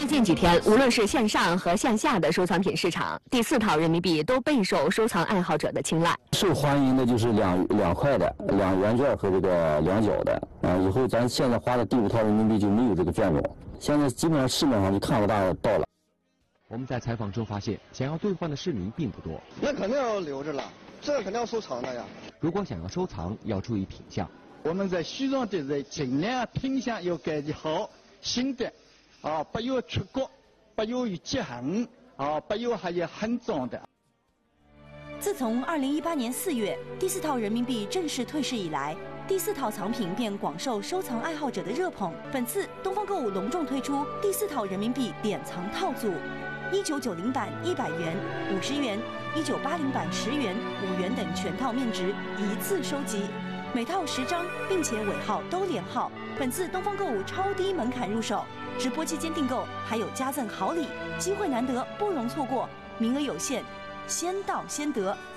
近几天，无论是线上和线下的收藏品市场，第4套人民币都备受收藏爱好者的青睐。 受欢迎的就是两块的、2元券和这个2角的。以后咱现在花的第5套人民币就没有这个券种，现在基本上市面上就看不到了。 我们在采访中发现，想要兑换的市民并不多。 那肯定要留着了，这肯定要收藏的呀。 如果想要收藏，要注意品相。 我们在宣传的时候，尽量品相要揀啲好新的，不要出国，不要有折痕，不要还有很脏的。 自从2018年4月第4套人民币正式退市以来，第4套藏品便广受收藏爱好者的热捧。本次东方购物隆重推出第4套人民币典藏套组，1990版100元、50元、1980版10元、5元等全套面值一次收集。每套10张，并且尾号都连号。本次东方购物超低门槛入手，直播期间订购还有加赠好礼，机会难得，不容错过，名额有限，先到先得。